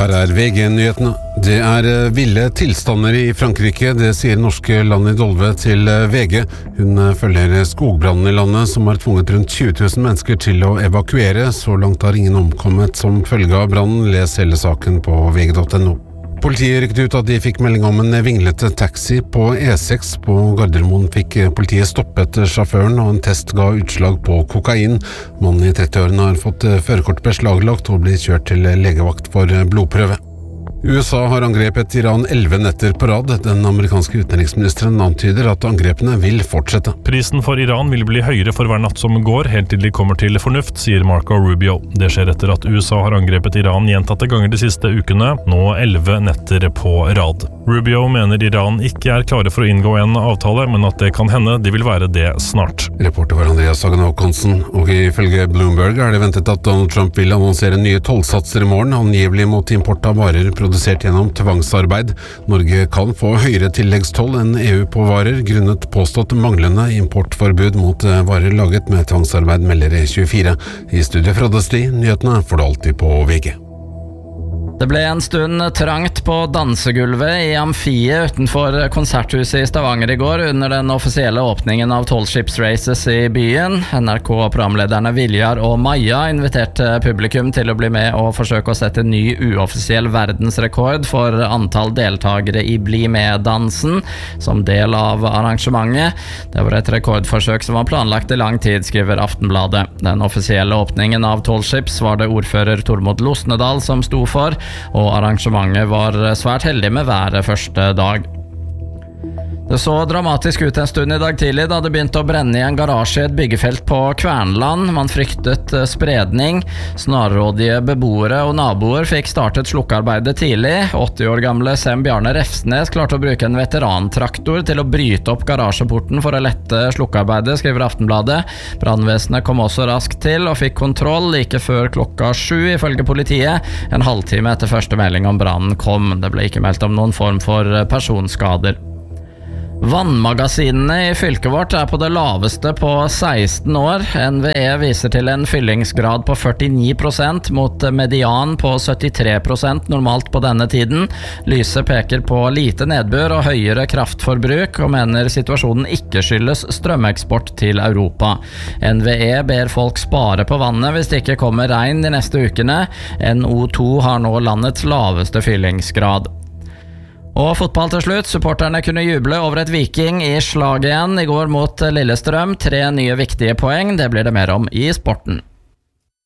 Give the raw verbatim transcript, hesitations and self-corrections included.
Her er V G-nyhetene. Det er ville tilstander i Frankrike, det sier norske Lanny Dolve til V G. Hun følger skogbrannen i landet, som har tvunget rundt tjue tusen mennesker til å evakuere. Så langt har ingen omkommet som følge av brannen. Les hele saken på V G punktum no. Politiet rykket ut at de fikk melding om en vinglete taxi på E seks. På Gardermoen fikk politiet stoppet sjåføren, og en test ga utslag på kokain. Mannen i trettiårene har fått førerkort beslaglagt og blir kjørt til legevakt for blodprøve. U S A har angrepet Iran elleve netter på rad. Den amerikanske utenriksministeren antyder at angrepene vil fortsette. Prisen for Iran vil bli høyere for hver natt som går, helt til de kommer til fornuft, sier Marco Rubio. Det skjer etter at U S A har angrepet Iran gjentatte ganger de siste ukene, nå elleve netter på rad. Rubio mener Iran ikke er klare for å inngå en avtale, men at det kan hende de vil være det snart. Reporter var Andreas Hagen Håkonsen, og ifølge Bloomberg er det ventet at Donald Trump vil annonsere nye tollsatser i morgen, angivelig mot import av varer produsert gjennom tvangsarbeid. Norge kan få høyere tilleggstoll enn E U på varer, grunnet påstått manglende importforbud mot varer laget med tvangsarbeid, melder E tjuefire. I studiet fra Dusty, nyhetene får du alltid på V G. Det ble en stund trangt på dansegulvet i Amfiet utenfor konserthuset i Stavanger i går under den offisielle åpningen av tolv Ships Races i byen. N R K-programlederne Viljar og Maja inviterte publikum til å bli med og forsøke å sette ny uoffisiell verdensrekord for antall deltagere i Bli med-dansen som del av arrangementet. Det var et rekordforsøk som var planlagt i lang tid, skriver Aftenbladet. Den offisielle åpningen av tolv Ships var det ordfører Tormod Losnedal som sto for, og arrangementet var svært heldig med været første dag. Det så dramatisk ut en stund i dag tidlig da det begynte å brenne i en garasje i et byggefelt på Kvernland. Man fryktet spredning. Snarrådige beboere og naboer fikk startet slukkearbeidet tidlig. åtti år gamle Sem Bjarne Refsnes klarte å bruke en veterantraktor til å bryte opp garasjeporten for å lette slukkearbeidet, skriver Aftenbladet. Brannvesenet kom også raskt til og fikk kontroll like før klokka sju, ifølge politiet. En halvtime etter første melding om brannen kom. Det ble ikke meldt om noen form for personskader. Vannmagasinene i fylket vårt er på det laveste på seksten år. N V E viser til en fyllingsgrad på førtini prosent mot median på syttitre prosent normalt på denne tiden. Lyse peker på lite nedbør og høyere kraftforbruk, og mener situasjonen ikke skyldes strømeksport til Europa. N V E ber folk spare på vannet hvis det ikke kommer regn de neste ukene. N O to har nå landets laveste fyllingsgrad. Og fotball til slutt. Supporterne kunne juble over et Viking i slag igjen i går mot Lillestrøm. Tre nye viktige poeng, det blir det mer om i sporten.